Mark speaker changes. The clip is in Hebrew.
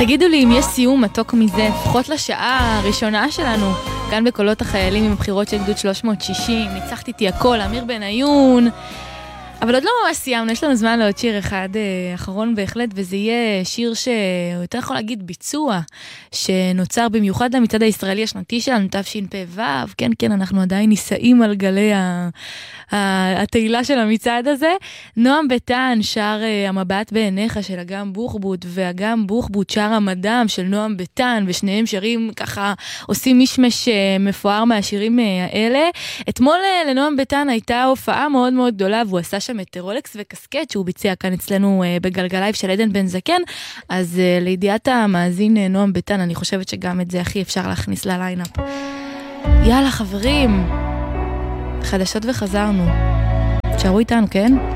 Speaker 1: תגידו לי אם יש סיום מתוק מזה, לפחות לשעה הראשונה שלנו, כאן בקולות החיילים עם הבחירות של גדוד 360, ניצחתי איתי הכל, אמיר בניון, אבל עוד לא ממש סיימנו, יש לנו זמן לעוד שיר אחד אחרון בהחלט, וזה יהיה שיר שיותר יכול להגיד ביצוע, שנוצר במיוחד למצעד הישראלי השנתי שלנו, תשפ"ו, כן, כן, אנחנו עדיין נישאים על גלי התהילה של המצעד הזה. נועם ביתן שר המבט בעיניך של אגם בוחבוט, ואגם בוחבוט שר המדם של נועם ביתן, ושניהם שרים ככה, עושים משמש מפואר מהשירים האלה. אתמול לנועם ביתן הייתה הופעה מאוד מאוד גדולה, והוא עשה שם את רולקס וקסקט, שהוא ביצע כאן אצלנו בגלגלייב של עדן בן זקן, אז לידיעת המאזין נועם ביתן, אני חושבת שגם את זה הכי אפשר להכניס לליינאפ. יאללה חברים, חדשות וחזרנו. תשארו איתנו, כן?